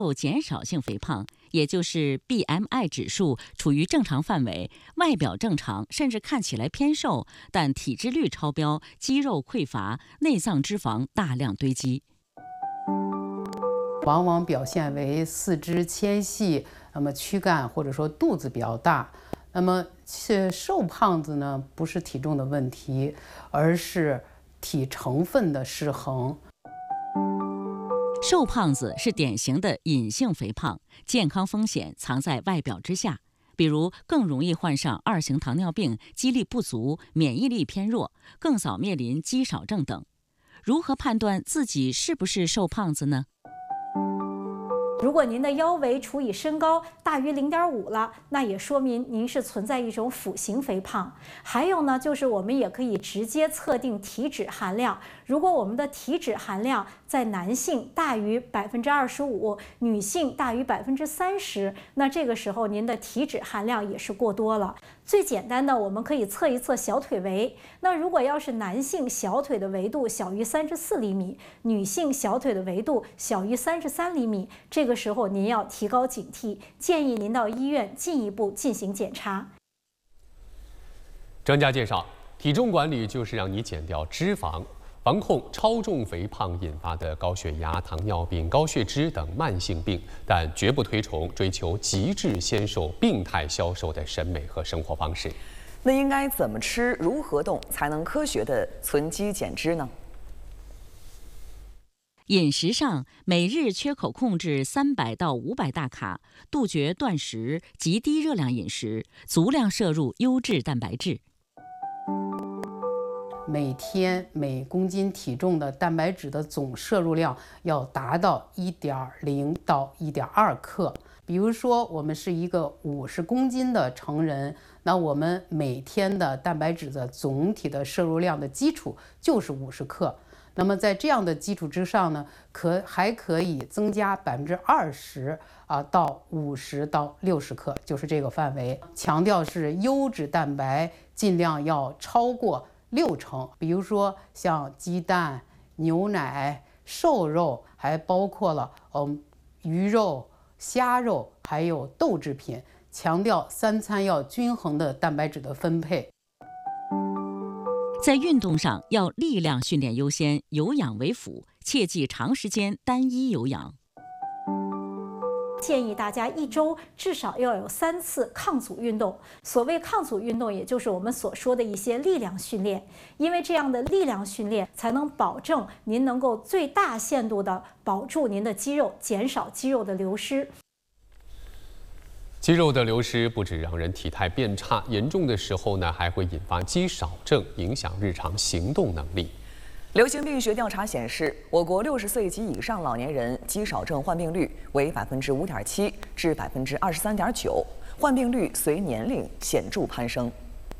减少性肥胖，也就是 BMI 指数处于正常范围，外表正常，甚至看起来偏瘦，但体脂率超标，肌肉匮乏，内脏脂肪大量堆积。 往往表现为四肢纤细，那么躯干或者说肚子比较大。那么瘦胖子呢，不是体重的问题，而是体成分的失衡。 瘦胖子是典型的隐性肥胖，健康风险藏在外表之下，比如更容易患上2型糖尿病、肌力不足、免疫力偏弱，更早面临肌少症等。如何判断自己是不是瘦胖子呢？ 如果您的腰围除以身高大于0.5了，那也说明您是存在一种腹型肥胖。还有呢，就是我们也可以直接测定体脂含量。如果我们的体脂含量在男性大于25%，女性大于30%，那这个时候您的体脂含量也是过多了。最简单的，我们可以测一测小腿围。那如果要是男性小腿的围度小于34厘米，女性小腿的围度小于33厘米，这个时候您要提高警惕，建议您到医院进一步进行检查。 专家介绍，体重管理就是让你减掉脂肪，防控超重肥胖引发的高血压、糖尿病、高血脂等慢性病，但绝不推崇追求极致纤瘦、病态消瘦的审美和生活方式。 那应该怎么吃、如何动才能科学的存肌减脂呢？ 饮食上，每日缺口控制300到500大卡，杜绝断食、极低热量饮食，足量摄入优质蛋白质。 每天每公斤体重的蛋白质的总摄入量要达到1.0到1.2克。比如说，我们是一个50公斤的成人，那我们每天的蛋白质的总体的摄入量的基础就是50克。那么在这样的基础之上呢，还可以增加20%到50到60克，就是这个范围。强调是优质蛋白尽量要超过60%，比如说像鸡蛋、牛奶、瘦肉，还包括了鱼肉、虾肉，还有豆制品。强调3餐要均衡的蛋白质的分配。 在运动上要力量训练优先，有氧为辅，切忌长时间单一有氧。 建议大家1周至少要有3次抗阻运动。所谓抗阻运动，也就是我们所说的一些力量训练，因为这样的力量训练才能保证您能够最大限度地保住您的肌肉，减少肌肉的流失。 肌肉的流失不止让人体态变差，严重的时候呢，还会引发肌少症，影响日常行动能力。 流行病学调查显示，我国60岁及以上老年人肌少症患病率为5.7%至23.9%，患病率随年龄显著攀升。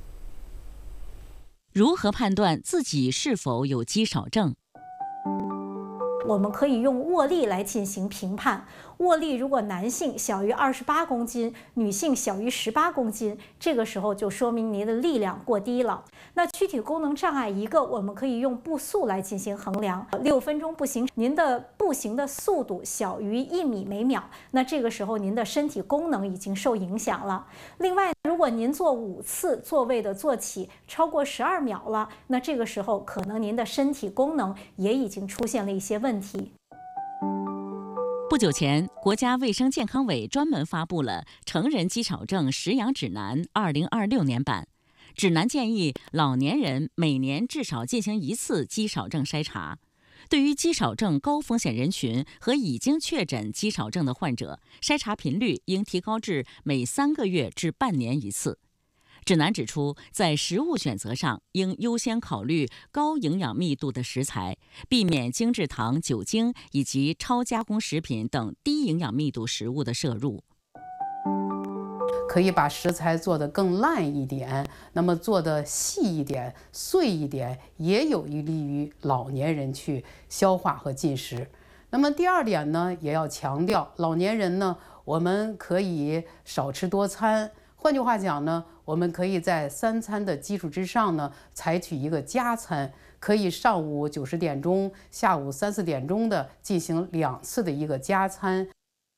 如何判断自己是否有肌少症？ 我们可以用握力来进行评判。握力如果男性小于28公斤，女性小于18公斤，这个时候就说明您的力量过低了。那躯体功能障碍一个，我们可以用步速来进行衡量。6分钟步行，您的步行的速度小于1米每秒，那这个时候您的身体功能已经受影响了。另外，如果您做5次座位的坐起超过12秒了，那这个时候可能您的身体功能也已经出现了一些问题。 不久前，国家卫生健康委专门发布了《成人肌少症食养指南（2026年版）》。指南建议老年人每年至少进行1次肌少症筛查。对于肌少症高风险人群和已经确诊肌少症的患者，筛查频率应提高至每3个月至半年1次。指南指出，在食物选择上，应优先考虑高营养密度的食材，避免精制糖、酒精以及超加工食品等低营养密度食物的摄入。 可以把食材做得更烂一点，那么做得细一点、碎一点，也有利于老年人去消化和进食。那么第2点呢，也要强调，老年人呢，我们可以少吃多餐。换句话讲呢，我们可以在3餐的基础之上呢，采取一个加餐，可以上午90点钟、下午3、4点钟的进行2次的一个加餐。